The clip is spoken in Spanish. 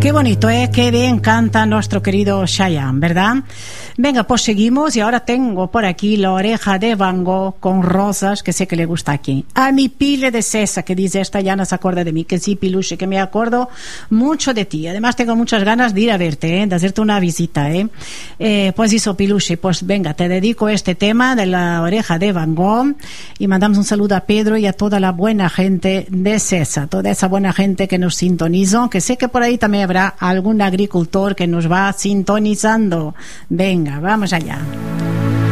Qué bonito, ¿eh? Qué bien canta nuestro querido Chayanne, ¿verdad? Venga, pues seguimos y ahora tengo por aquí La oreja de Van Gogh con rosas, que sé que le gusta aquí. A mi pile de César, que dice esta, ya no se acuerda de mí, que sí, Piluche, que me acuerdo mucho de ti. Además tengo muchas ganas de ir a verte, de hacerte una visita, pues eso, Piluche, pues venga, te dedico este tema de La oreja de Van Gogh y mandamos un saludo a Pedro y a toda la buena gente de César, toda esa buena gente que nos sintonizó, que sé que por ahí también habrá algún agricultor que nos va sintonizando. Venga, vamos allá.